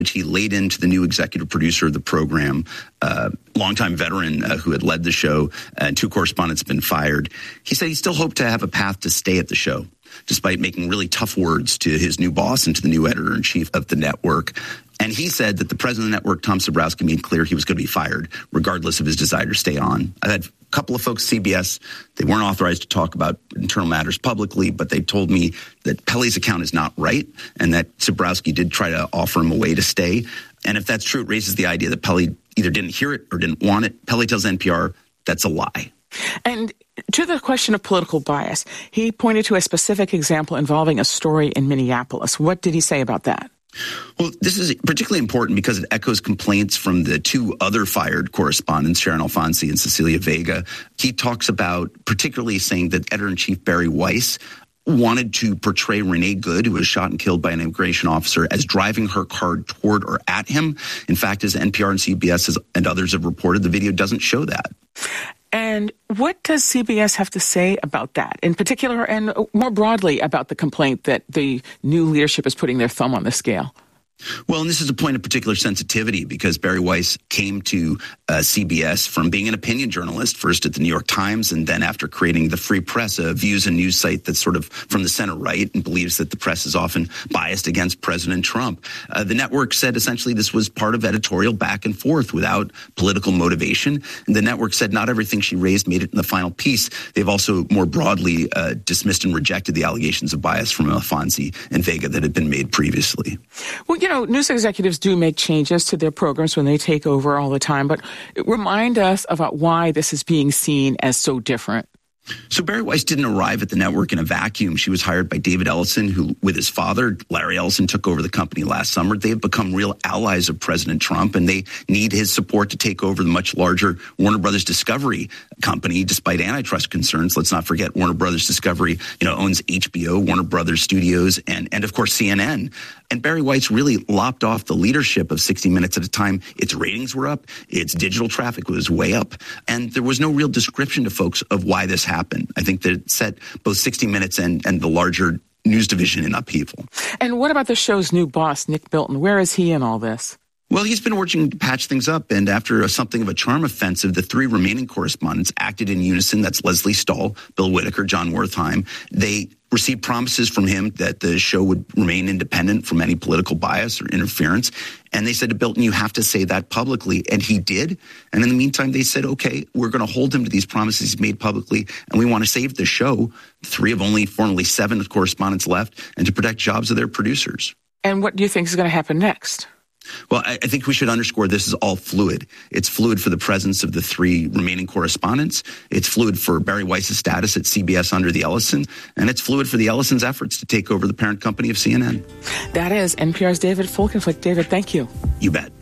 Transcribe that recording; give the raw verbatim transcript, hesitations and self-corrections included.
which he laid into the new executive producer of the program, uh, longtime veteran uh, who had led the show, and two correspondents have been fired. He said he still hoped to have a path to stay at the show, despite making really tough words to his new boss and to the new editor-in-chief of the network. And he said that the president of the network, Tom Zebrowski, made clear he was going to be fired, regardless of his desire to stay on. I had a couple of folks at C B S, they weren't authorized to talk about internal matters publicly, but they told me that Pele's account is not right and that Zebrowski did try to offer him a way to stay. And if that's true, it raises the idea that Pele either didn't hear it or didn't want it. Pele tells N P R that's a lie. And to the question of political bias, he pointed to a specific example involving a story in Minneapolis. What did he say about that? Well, this is particularly important because it echoes complaints from the two other fired correspondents, Sharon Alfonsi and Cecilia Vega. He talks about particularly saying that editor-in-chief Bari Weiss wanted to portray Renee Good, who was shot and killed by an immigration officer, as driving her car toward or at him. In fact, as N P R and C B S has, and others have reported, the video doesn't show that. And what does C B S have to say about that, in particular, and more broadly about the complaint that the new leadership is putting their thumb on the scale? Well, and this is a point of particular sensitivity because Bari Weiss came to uh, C B S from being an opinion journalist, first at the New York Times, and then after creating the Free Press, a views and news site that's sort of from the center right and believes that the press is often biased against President Trump. Uh, the network said essentially this was part of editorial back and forth without political motivation. And the network said not everything she raised made it in the final piece. They've also more broadly uh, dismissed and rejected the allegations of bias from Alfonsi and Vega that had been made previously. Well, you know, news executives do make changes to their programs when they take over all the time, but remind us about why this is being seen as so different. So Bari Weiss didn't arrive at the network in a vacuum. She was hired by David Ellison, who, with his father, Larry Ellison, took over the company last summer. They have become real allies of President Trump, and they need his support to take over the much larger Warner Brothers Discovery company, despite antitrust concerns. Let's not forget Warner Brothers Discovery, you know, owns H B O, Warner Brothers Studios, and, and of course, C N N. And Bari Weiss really lopped off the leadership of sixty minutes at a time. Its ratings were up. Its digital traffic was way up. And there was no real description to folks of why this happened. I think that it set both sixty minutes and, and the larger news division in upheaval. And what about the show's new boss, Nick Bilton? Where is he in all this? Well, he's been working to patch things up, and after a, something of a charm offensive, the three remaining correspondents acted in unison. That's Leslie Stahl, Bill Whitaker, John Wertheim. They received promises from him that the show would remain independent from any political bias or interference. And they said to Bilton, you have to say that publicly. And he did. And in the meantime, they said, okay, we're going to hold him to these promises he's made publicly, and we want to save the show. Three of only formerly seven correspondents left, and to protect jobs of their producers. And what do you think is going to happen next? Well, I think we should underscore this is all fluid. It's fluid for the presence of the three remaining correspondents. It's fluid for Bari Weiss's status at C B S under the Ellison. And it's fluid for the Ellison's efforts to take over the parent company of C N N. That is N P R's David Folkenflik. David, thank you. You bet.